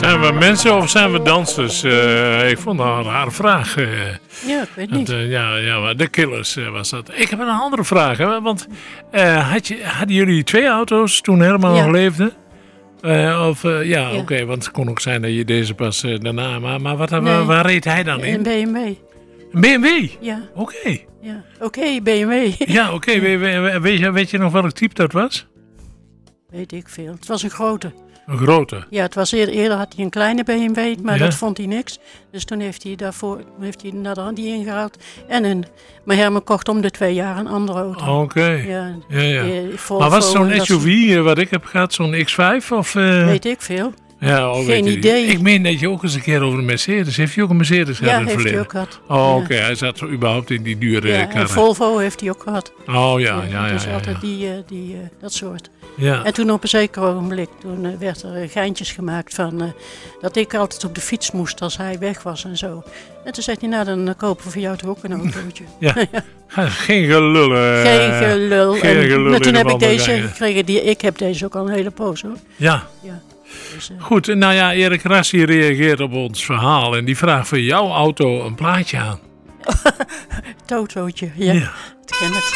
Zijn we mensen of zijn we dansers? Ik vond dat een rare vraag. Ja, ik weet niet. Ja, de Killers was dat. Ik heb een andere vraag. Hè, want hadden jullie 2 auto's toen Herman nog leefde? Oké, want het kon ook zijn dat je deze pas daarna... Maar waar reed hij dan in? Een BMW. Een BMW? Ja. Oké. Ja. Oké, BMW. Ja, oké. Weet je nog welk type dat was? Weet ik veel. Het was een grote. Een grote? Ja, het was eerder had hij een kleine BMW, maar dat vond hij niks. Dus toen heeft hij naar de hand die ingehaald. Maar Herman kocht om de 2 jaar een andere auto. Oké. Ja. Maar was het zo'n SUV wat ik heb gehad, zo'n X5? Of, weet ik veel. Ja, geen idee. Ik meen dat je ook eens een keer over een Mercedes... Heeft hij ook een Mercedes gehad in het verleden? Ja, heeft hij ook gehad. Oh, oké. Hij zat überhaupt in die dure karren. En Volvo heeft hij ook gehad. Oh, ja. Dus altijd dat soort. Ja. En toen op een zeker ogenblik, toen werd er geintjes gemaakt van... dat ik altijd op de fiets moest als hij weg was en zo. En toen zei hij, nou dan kopen we voor jou toch ook een autootje. Ja, geen gelul. Geen gelul. Maar toen heb ik deze gekregen. Ik heb deze ook al een hele poos hoor. Ja. Dus, goed, nou ja, Erik Rassi reageert op ons verhaal en die vraagt voor jouw auto een plaatje aan. Totootje, ja. Ik ken het.